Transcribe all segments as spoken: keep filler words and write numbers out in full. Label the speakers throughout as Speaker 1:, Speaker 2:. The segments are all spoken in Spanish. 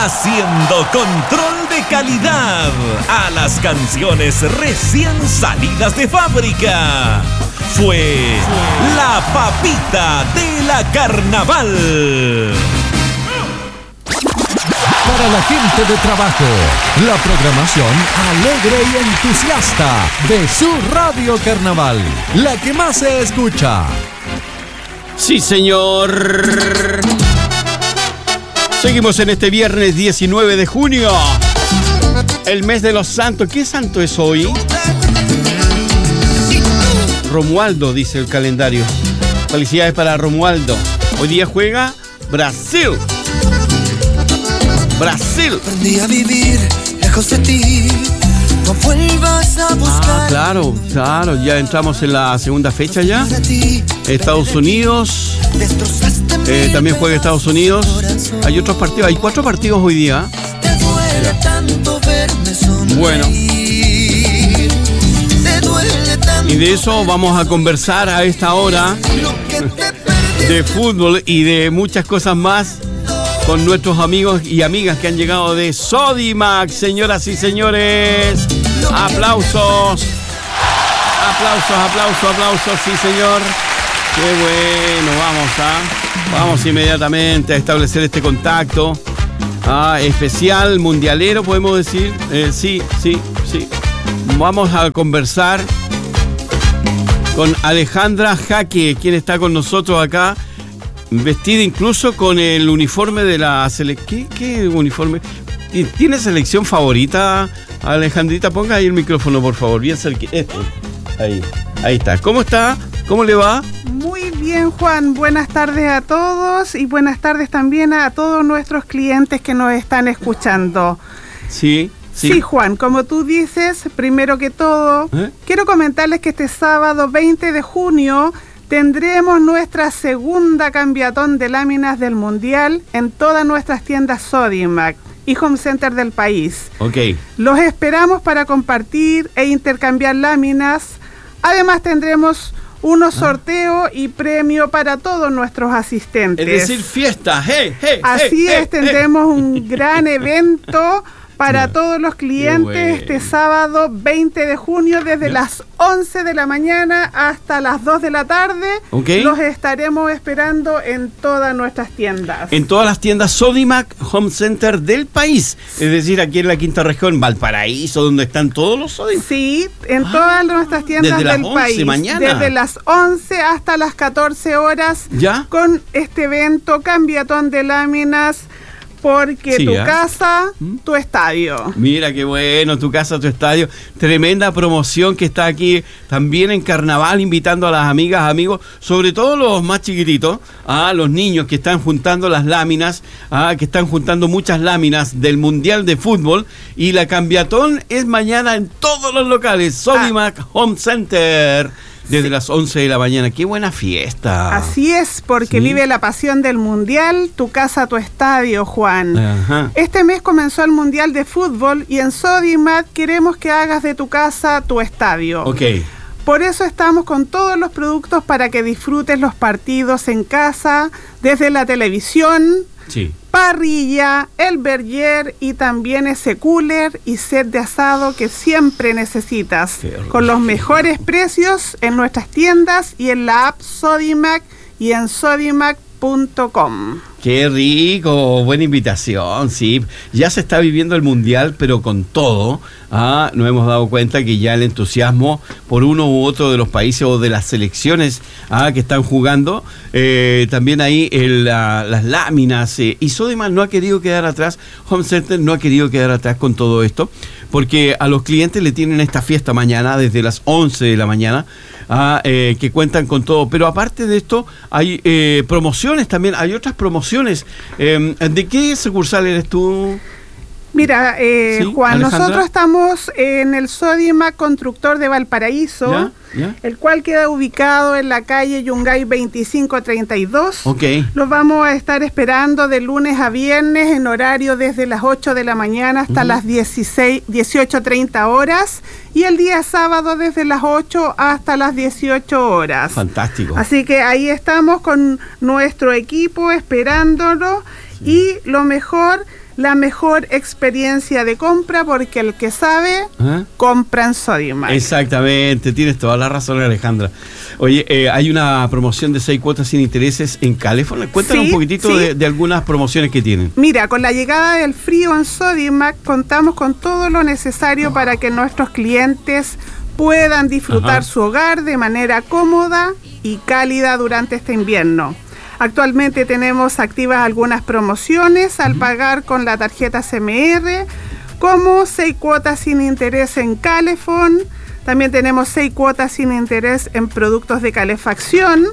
Speaker 1: haciendo control de calidad a las canciones recién salidas de fábrica. Fue la papita de la Carnaval.
Speaker 2: Para la gente de trabajo, la programación alegre y entusiasta de su Radio Carnaval, la que más se escucha.
Speaker 3: Sí, señor. Seguimos en este viernes diecinueve de junio, el mes de los santos. ¿Qué santo es hoy? Romualdo, dice el calendario. Felicidades para Romualdo. Hoy día juega Brasil. Brasil.
Speaker 4: Aprendí a vivir lejos de ti. No vuelvas a buscar.
Speaker 3: Ah, claro, claro. Ya entramos en la segunda fecha ya. Estados Unidos. Eh, también juega Estados Unidos. Hay otros partidos. Hay cuatro partidos hoy día. Bueno. Y de eso vamos a conversar a esta hora. De fútbol y de muchas cosas más. Con nuestros amigos y amigas que han llegado de Sodimac, señoras y señores. Aplausos. Aplausos, aplausos, aplausos, sí, señor. Qué bueno, vamos a, vamos inmediatamente a establecer este contacto. Ah, especial, mundialero, podemos decir. Eh, sí, sí, sí. Vamos a conversar con Alejandra Jaque, quien está con nosotros acá. Vestida incluso con el uniforme de la selección. ¿Qué, ¿Qué uniforme? ¿Tiene selección favorita, Alejandrita? Ponga ahí el micrófono, por favor, bien cerquita. Este. Ahí, ahí está. ¿Cómo está? ¿Cómo le va?
Speaker 5: Muy bien, Juan. Buenas tardes a todos y buenas tardes también a todos nuestros clientes que nos están escuchando.
Speaker 3: Sí. Sí.
Speaker 5: Sí, Juan, como tú dices, primero que todo, ¿Eh? quiero comentarles que este sábado veinte de junio tendremos nuestra segunda cambiatón de láminas del Mundial en todas nuestras tiendas Sodimac y Home Center del país.
Speaker 3: Ok.
Speaker 5: Los esperamos para compartir e intercambiar láminas. Además tendremos unos sorteos y premio para todos nuestros asistentes.
Speaker 3: Es decir, fiesta. Hey, hey,
Speaker 5: Así
Speaker 3: hey,
Speaker 5: es,
Speaker 3: hey,
Speaker 5: tendremos
Speaker 3: hey.
Speaker 5: un gran evento para todos los clientes
Speaker 3: bueno.
Speaker 5: este sábado veinte de junio desde las once de la mañana hasta las dos de la tarde.
Speaker 3: Okay.
Speaker 5: Los estaremos esperando en todas nuestras tiendas.
Speaker 3: En todas las tiendas Sodimac Home Center del país. Es decir, aquí en la quinta región, Valparaíso, donde están todos los Sodimac.
Speaker 5: Sí, en
Speaker 3: ah,
Speaker 5: todas nuestras tiendas
Speaker 3: desde
Speaker 5: del
Speaker 3: las
Speaker 5: país.
Speaker 3: once mañana.
Speaker 5: Desde las once hasta las catorce horas.
Speaker 3: ¿Ya?
Speaker 5: Con este evento cambiatón de láminas. Porque
Speaker 3: sí,
Speaker 5: tu
Speaker 3: ¿eh?
Speaker 5: casa, ¿Mm? tu estadio.
Speaker 3: Mira qué bueno, tu casa, tu estadio. Tremenda promoción que está aquí también en Carnaval, invitando a las amigas, amigos, sobre todo los más chiquititos, a los niños que están juntando las láminas, a, que están juntando muchas láminas del Mundial de Fútbol. Y la cambiatón es mañana en todos los locales. Sodimac ah. Home Center. Desde sí. las once de la mañana. ¡Qué buena fiesta!
Speaker 5: Así es, porque ¿Sí? vive la pasión del Mundial, tu casa, tu estadio, Juan.
Speaker 3: Ajá.
Speaker 5: Este mes comenzó el Mundial de Fútbol y en Sodimac queremos que hagas de tu casa tu estadio.
Speaker 3: Ok.
Speaker 5: Por eso estamos con todos los productos para que disfrutes los partidos en casa, desde la televisión,
Speaker 3: sí.
Speaker 5: parrilla, el berger y también ese cooler y set de asado que siempre necesitas. Con los mejores precios en nuestras tiendas y en la app Sodimac y en sodimac punto com.
Speaker 3: Qué rico, buena invitación, sí. Ya se está viviendo el Mundial, pero con todo, ah, nos hemos dado cuenta que ya el entusiasmo por uno u otro de los países o de las selecciones ah, que están jugando, eh, también ahí el, la, las láminas, eh, y Sodimac no ha querido quedar atrás, Home Center no ha querido quedar atrás con todo esto, porque a los clientes le tienen esta fiesta mañana, desde las once de la mañana, ah, eh, que cuentan con todo, pero aparte de esto, hay eh, promociones también, hay otras promociones. Eh, ¿De qué sucursal eres tú?
Speaker 5: Mira, eh,
Speaker 3: ¿Sí,
Speaker 5: Juan,
Speaker 3: Alejandra?
Speaker 5: Nosotros estamos en el Sodimac Constructor de Valparaíso,
Speaker 3: ¿Ya? ¿Ya?
Speaker 5: el cual queda ubicado en la calle Yungay veinticinco treinta y dos.
Speaker 3: Ok.
Speaker 5: Los vamos a estar esperando de lunes a viernes en horario desde las ocho de la mañana hasta uh-huh. las dieciséis, dieciocho treinta horas y el día sábado desde las ocho hasta las dieciocho horas.
Speaker 3: Fantástico.
Speaker 5: Así que ahí estamos con nuestro equipo esperándolo sí. y lo mejor... la mejor experiencia de compra, porque el que sabe, ¿ah? compra en Sodimac.
Speaker 3: Exactamente, tienes toda la razón, Alejandra. Oye, eh, hay una promoción de seis cuotas sin intereses en Calefón. Cuéntanos sí, un poquitito sí. de, de algunas promociones que tienen.
Speaker 5: Mira, con la llegada del frío en Sodimac, contamos con todo lo necesario oh. para que nuestros clientes puedan disfrutar Ajá. su hogar de manera cómoda y cálida durante este invierno. Actualmente tenemos activas algunas promociones al pagar con la tarjeta C M R, como seis cuotas sin interés en Calefón. También tenemos seis cuotas sin interés en productos de calefacción.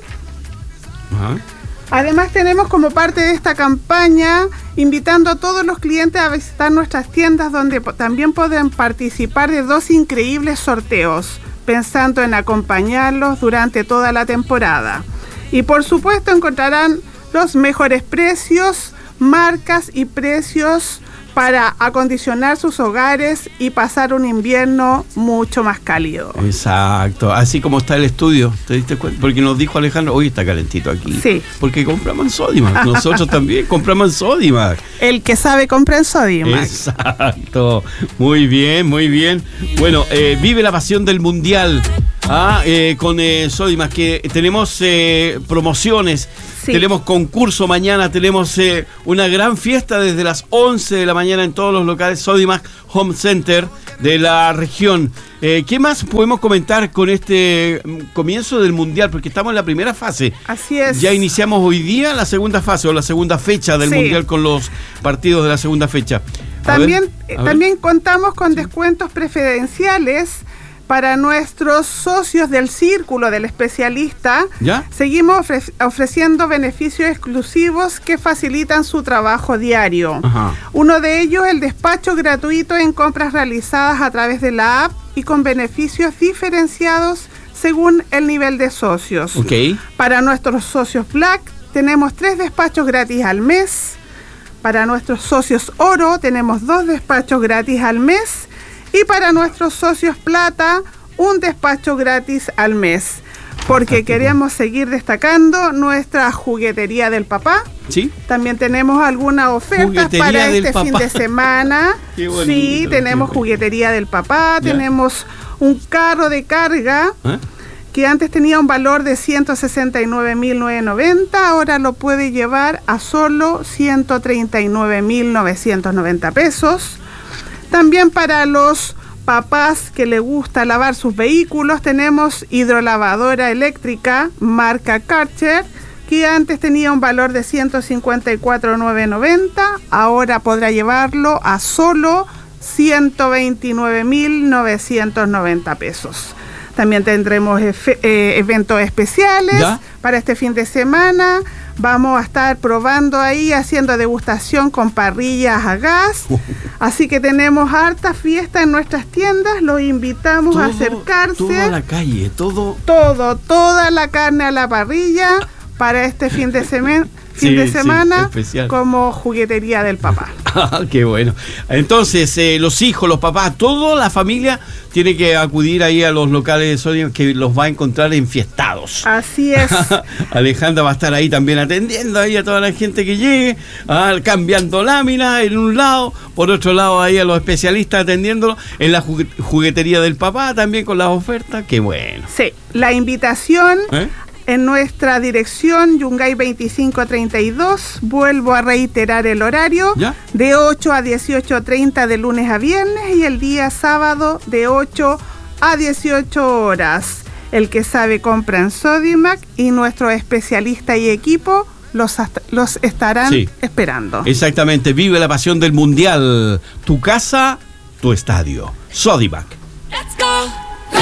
Speaker 5: Ajá. Además tenemos como parte de esta campaña invitando a todos los clientes a visitar nuestras tiendas, donde también pueden participar de dos increíbles sorteos, pensando en acompañarlos durante toda la temporada. Y por supuesto encontrarán los mejores precios, marcas y precios para acondicionar sus hogares y pasar un invierno mucho más cálido.
Speaker 3: Exacto, así como está el estudio, ¿te diste cuenta? Porque nos dijo Alejandro, hoy está calentito aquí.
Speaker 5: Sí.
Speaker 3: Porque compramos en Sodimac, nosotros también compramos en Sodimac.
Speaker 5: El que sabe compra en Sodimac.
Speaker 3: Exacto, muy bien, muy bien. Bueno, eh, vive la pasión del Mundial. Ah, eh, con eh, Sodimac, que tenemos eh, promociones, sí. tenemos concurso mañana, tenemos eh, una gran fiesta desde las once de la mañana en todos los locales Sodimac Home Center de la región. Eh, ¿Qué más podemos comentar con este comienzo del Mundial? Porque estamos en la primera fase.
Speaker 5: Así es.
Speaker 3: Ya iniciamos hoy día la segunda fase o la segunda fecha del sí. Mundial con los partidos de la segunda fecha. A
Speaker 5: también,
Speaker 3: ver, a
Speaker 5: también
Speaker 3: ver.
Speaker 5: contamos con descuentos preferenciales para nuestros socios del Círculo del Especialista.
Speaker 3: ¿Ya?
Speaker 5: Seguimos ofre- ofreciendo beneficios exclusivos que facilitan su trabajo diario.
Speaker 3: Ajá.
Speaker 5: Uno de ellos, el despacho gratuito en compras realizadas a través de la app y con beneficios diferenciados según el nivel de socios.
Speaker 3: Okay.
Speaker 5: Para nuestros socios Black tenemos tres despachos gratis al mes. Para nuestros socios Oro tenemos dos despachos gratis al mes. Y para nuestros socios Plata, un despacho gratis al mes. Porque queremos seguir destacando nuestra juguetería del papá.
Speaker 3: ¿Sí?
Speaker 5: También tenemos algunas ofertas
Speaker 3: Juguetería
Speaker 5: para
Speaker 3: del
Speaker 5: este
Speaker 3: papá.
Speaker 5: fin de semana.
Speaker 3: Qué bonito,
Speaker 5: Sí, tenemos
Speaker 3: qué
Speaker 5: juguetería del papá,
Speaker 3: ¿Ya?
Speaker 5: tenemos un carro de carga
Speaker 3: ¿Eh?
Speaker 5: que antes tenía un valor de ciento sesenta y nueve mil novecientos noventa, ahora lo puede llevar a solo ciento treinta y nueve mil novecientos noventa pesos. También para los papás que les gusta lavar sus vehículos, tenemos hidrolavadora eléctrica marca Karcher, que antes tenía un valor de ciento cincuenta y cuatro mil novecientos noventa, ahora podrá llevarlo a solo ciento veintinueve mil novecientos noventa pesos. También tendremos efe, eh, eventos especiales ¿Ya? para este fin de semana. Vamos a estar probando ahí, haciendo degustación con parrillas a gas. Así que tenemos harta fiesta en nuestras tiendas. Los invitamos
Speaker 3: todo,
Speaker 5: a acercarse.
Speaker 3: Toda la calle, todo.
Speaker 5: Todo, toda la carne a la parrilla para este fin de semana. Fin
Speaker 3: Sí,
Speaker 5: de semana
Speaker 3: sí,
Speaker 5: como juguetería del papá.
Speaker 3: Ah, qué bueno. Entonces, eh, los hijos, los papás, toda la familia tiene que acudir ahí a los locales de Sodimac, que los va a encontrar enfiestados.
Speaker 5: Así es.
Speaker 3: Alejandra va a estar ahí también atendiendo ahí a toda la gente que llegue, ah, cambiando láminas en un lado, por otro lado ahí a los especialistas atendiéndolo, en la juguetería del papá también con las ofertas. Qué bueno.
Speaker 5: Sí, la invitación...
Speaker 3: ¿Eh?
Speaker 5: En nuestra dirección, Yungay veinticinco treinta y dos, vuelvo a reiterar el horario,
Speaker 3: ¿Ya?
Speaker 5: de ocho a dieciocho treinta de lunes a viernes y el día sábado de ocho a dieciocho horas. El que sabe compra en Sodimac y nuestro especialista y equipo los, los estarán sí. esperando.
Speaker 3: Exactamente, vive la pasión del Mundial. Tu casa, tu estadio. Sodimac.